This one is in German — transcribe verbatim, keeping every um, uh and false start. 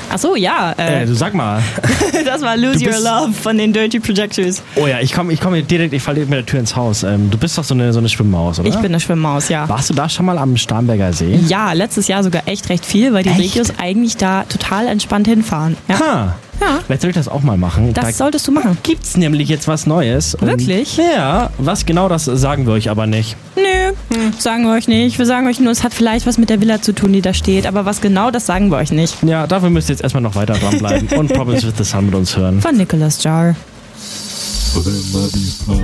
Ach so, ja. Äh, Äh, du sag mal. das war Lose du Your bist- Love von den Dirty Projectors. Oh ja, ich komme ich komm direkt, ich falle direkt mit der Tür ins Haus. Ähm, du bist doch so eine, so eine Schwimmmaus, oder? Ich bin eine Schwimmmaus, ja. Warst du da schon mal am Starnberger See? Ja, letztes Jahr sogar echt recht viel, weil die Echt? Regios eigentlich da total entspannt hinfahren. Ja. Ha. Ja. Vielleicht soll ich das auch mal machen. Das da solltest du machen. gibt's nämlich jetzt was Neues. Und Wirklich? Ja, was genau, das sagen wir euch aber nicht. Nö, sagen wir euch nicht. Wir sagen euch nur, es hat vielleicht was mit der Villa zu tun, die da steht. Aber was genau, das sagen wir euch nicht. Ja, dafür müsst ihr jetzt erstmal noch weiter dranbleiben und Problems with the Sun mit uns hören. Von Nicholas Jar.